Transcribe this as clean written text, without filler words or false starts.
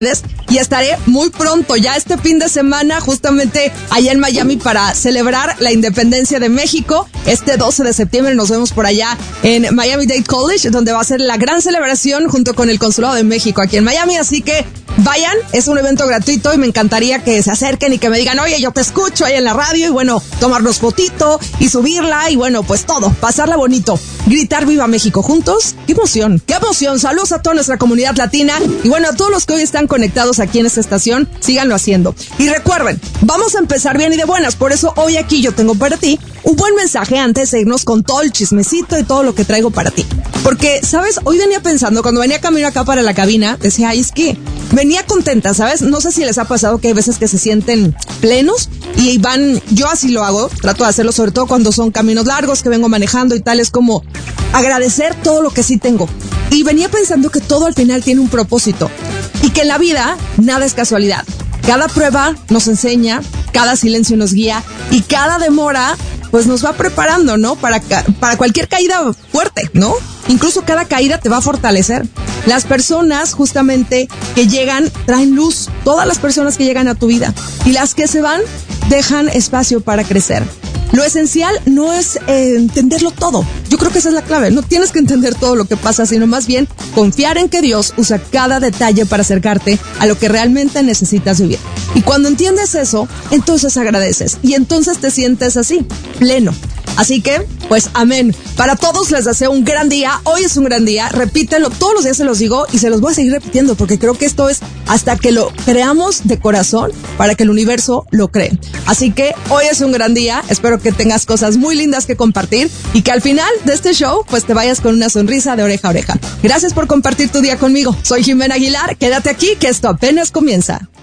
y estaré muy pronto, ya este fin de semana, justamente allá en Miami para celebrar la independencia de México. Este 12 de septiembre nos vemos por allá en Miami-Dade College, donde va a ser la gran celebración junto con el Consulado de México aquí en Miami, así que vayan, es un evento gratuito y me encantaría que se acerquen y que me digan, oye, yo te escucho ahí en la radio, y bueno, tomarnos fotito y subirla y bueno, pues todo, pasarla bonito, gritar Viva México juntos. ¡Qué emoción! ¡Qué emoción! Saludos a toda nuestra comunidad latina y bueno, a todos los que hoy están conectados aquí en esta estación, síganlo haciendo. Y recuerden, vamos a empezar bien y de buenas, por eso hoy aquí yo tengo para ti un buen mensaje antes de irnos con todo el chismecito y todo lo que traigo para ti. Porque, ¿sabes? Hoy venía pensando, cuando venía camino acá para la cabina, decía, ay, es que venía contenta, ¿sabes? No sé si les ha pasado que hay veces que se sienten plenos y van, yo así lo hago, trato de hacerlo sobre todo cuando son caminos largos que vengo manejando y tal, es como agradecer todo lo que sí tengo. Y venía pensando que todo al final tiene un propósito y que en la vida nada es casualidad. Cada prueba nos enseña, cada silencio nos guía y cada demora pues nos va preparando, ¿no? Para cualquier caída fuerte, ¿no? Incluso cada caída te va a fortalecer. Las personas justamente que llegan traen luz. Todas las personas que llegan a tu vida. Y las que se van dejan espacio para crecer. Lo esencial no es entenderlo todo. Yo creo que esa es la clave. No tienes que entender todo lo que pasa, sino más bien confiar en que Dios usa cada detalle para acercarte a lo que realmente necesitas vivir. Y cuando entiendes eso, entonces agradeces. Y entonces te sientes así, pleno. Así que, pues, amén. Para todos les deseo un gran día. Hoy es un gran día. Repítelo. Todos los días se los digo y se los voy a seguir repitiendo porque creo que esto es hasta que lo creamos de corazón para que el universo lo cree. Así que hoy es un gran día. Espero que tengas cosas muy lindas que compartir y que al final de este show, pues, te vayas con una sonrisa de oreja a oreja. Gracias por compartir tu día conmigo. Soy Jimena Aguilar. Quédate aquí que esto apenas comienza.